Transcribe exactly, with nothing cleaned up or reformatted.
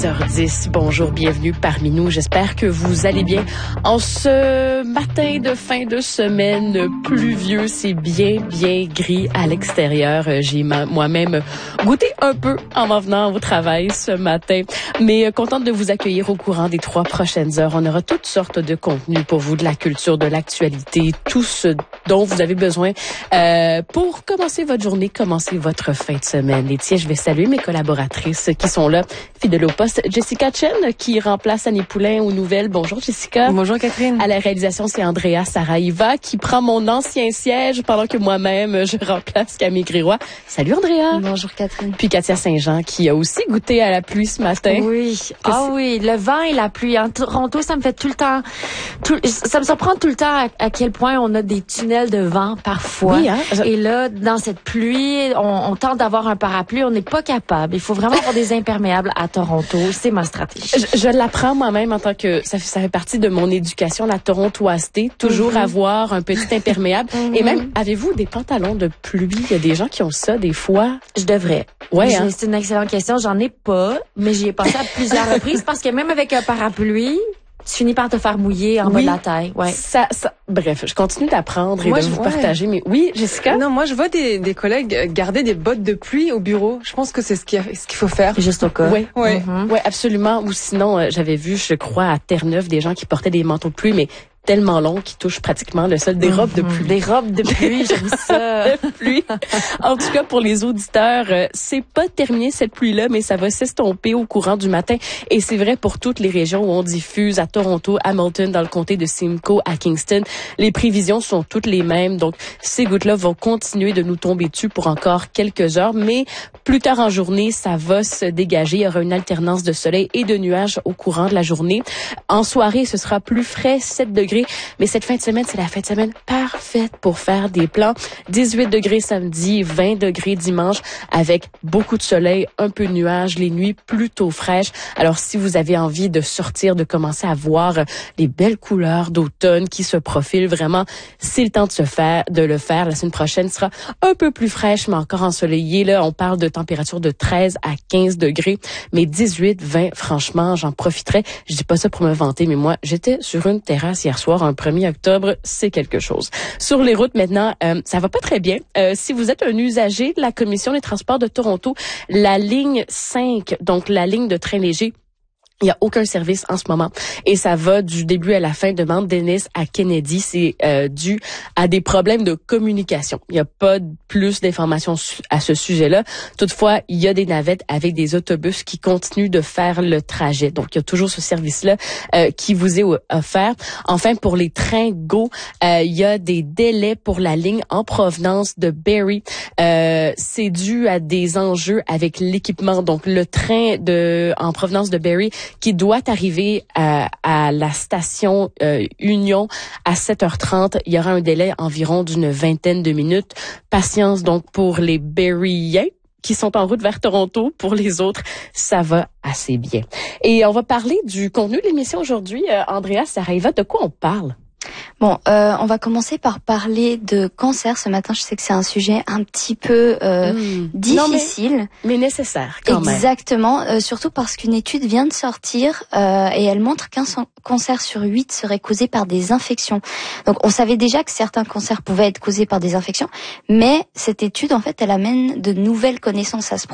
dix heures dix, bonjour, bienvenue parmi nous. J'espère que vous allez bien. En ce matin de fin de semaine pluvieux, c'est bien, bien gris à l'extérieur. J'ai moi-même goûté un peu en m'en venant au travail ce matin. Mais contente de vous accueillir au courant des trois prochaines heures. On aura toutes sortes de contenus pour vous, de la culture, de l'actualité, tout ce dont vous avez besoin euh, pour commencer votre journée, commencer votre fin de semaine. Et tiens, je vais saluer mes collaboratrices qui sont là, fidèles au poste. Jessica Chen, qui remplace Annie Poulain aux nouvelles. Bonjour, Jessica. Bonjour, Catherine. À la réalisation, c'est Andrea Saraiva, qui prend mon ancien siège pendant que moi-même, je remplace Camille Gréroy. Salut, Andrea. Bonjour, Catherine. Puis Katia Saint-Jean, qui a aussi goûté à la pluie ce matin. Oui. Ah oui, le vent et la pluie. En Toronto, ça me fait tout le temps... Tout, ça me surprend tout le temps à, à quel point on a des tunnels de vent parfois. Oui, hein? Et là, dans cette pluie, on, on tente d'avoir un parapluie. On n'est pas capable. Il faut vraiment avoir des imperméables à Toronto. C'est ma stratégie. Je, je l'apprends moi-même en tant que... Ça fait, ça fait partie de mon éducation, la torontoiseté. Toujours mm-hmm. avoir un petit imperméable. Mm-hmm. Et même, avez-vous des pantalons de pluie? Il y a des gens qui ont ça des fois. Je devrais. Ouais, hein? C'est une excellente question. J'en ai pas, mais j'y ai pensé à plusieurs reprises parce que même avec un parapluie, tu finis par te faire mouiller en oui, bas de la taille. Ouais. Ça, ça, bref, je continue d'apprendre et moi, de je, vous ouais. partager. Mais oui, Jessica? Non, moi, je vois des, des collègues garder des bottes de pluie au bureau. Je pense que c'est ce qu'il, a, ce qu'il faut faire. Juste au cas. Oui, ouais. Mm-hmm. ouais, absolument. Ou sinon, euh, j'avais vu, je crois, à Terre-Neuve, des gens qui portaient des manteaux de pluie, mais tellement longs qui touchent pratiquement le sol. Des mm-hmm. robes de pluie. Des robes de pluie, j'aime ça. de pluie. En tout cas, pour les auditeurs, euh, c'est pas terminé cette pluie-là, mais ça va s'estomper au courant du matin. Et c'est vrai pour toutes les régions où on diffuse, à Toronto, à Hamilton, dans le comté de Simcoe, à Kingston. Les prévisions sont toutes les mêmes. Donc, ces gouttes-là vont continuer de nous tomber dessus pour encore quelques heures. Mais plus tard en journée, ça va se dégager. Il y aura une alternance de soleil et de nuages au courant de la journée. En soirée, ce sera plus frais, sept degrés. Mais cette fin de semaine, c'est la fin de semaine parfaite pour faire des plans. dix-huit degrés samedi, vingt degrés dimanche, avec beaucoup de soleil, un peu de nuages, les nuits plutôt fraîches. Alors, si vous avez envie de sortir, de commencer à voir les belles couleurs d'automne qui se profilent, vraiment, c'est le temps de se faire, de le faire. La semaine prochaine sera un peu plus fraîche, mais encore ensoleillée. Là, on parle de température de treize à quinze degrés, mais dix-huit, vingt, franchement, j'en profiterai. Je dis pas ça pour me vanter, mais moi, j'étais sur une terrasse hier soir, un premier octobre, c'est quelque chose. Sur les routes maintenant, euh, ça va pas très bien. Euh, si vous êtes un usager de la Commission des transports de Toronto, la ligne cinq, donc la ligne de train léger, il n'y a aucun service en ce moment. Et ça va du début à la fin de Mount Dennis à Kennedy. C'est euh, dû à des problèmes de communication. Il n'y a pas plus d'informations à ce sujet-là. Toutefois, il y a des navettes avec des autobus qui continuent de faire le trajet. Donc, il y a toujours ce service-là euh, qui vous est offert. Enfin, pour les trains Go, euh, il y a des délais pour la ligne en provenance de Barrie. Euh, c'est dû à des enjeux avec l'équipement. Donc, le train de en provenance de Barrie qui doit arriver à, à la station euh, Union à sept heures trente. Il y aura un délai environ d'une vingtaine de minutes. Patience donc pour les Barriens qui sont en route vers Toronto. Pour les autres, ça va assez bien. Et on va parler du contenu de l'émission aujourd'hui. Euh, Andrea Saraiva, de quoi on parle? Bon, euh, on va commencer par parler de cancer ce matin. Je sais que c'est un sujet un petit peu euh, mmh. difficile, non, mais, mais nécessaire quand même. Exactement, euh, surtout parce qu'une étude vient de sortir euh, et elle montre qu'un cancer sur huit serait causé par des infections. Donc, on savait déjà que certains cancers pouvaient être causés par des infections, mais cette étude, en fait, elle amène de nouvelles connaissances à ce